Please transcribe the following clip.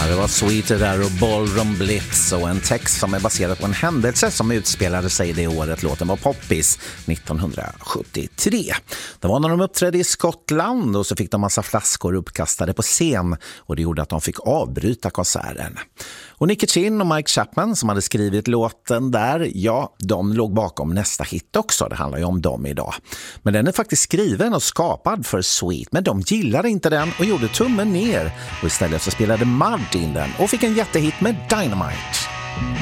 Det var Sweet där och Ballroom Blitz och en text som är baserad på en händelse som utspelade sig det året låten var poppis 1973. Det var när de uppträdde i Skottland och så fick de massa flaskor uppkastade på scen och det gjorde att de fick avbryta konserten. Och Nicky Chinn och Mike Chapman som hade skrivit låten där, ja, de låg bakom nästa hit också. Det handlar ju om dem idag. Men den är faktiskt skriven och skapad för Sweet, men de gillade inte den och gjorde tummen ner. Och istället så spelade Mud in den och fick en jättehit med Dynamite.